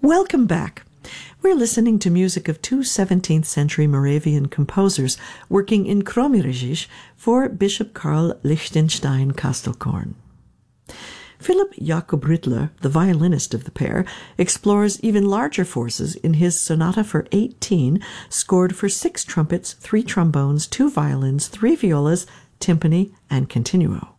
Welcome back. We're listening to music of two 17th century Moravian composers working in Krommerigisch for Bishop Karl Lichtenstein Kastelkorn. Philipp Jakob Rittler, the violinist of the pair, explores even larger forces in his Sonata for 18, scored for 6 trumpets, 3 trombones, 2 violins, 3 violas, timpani, and continuo.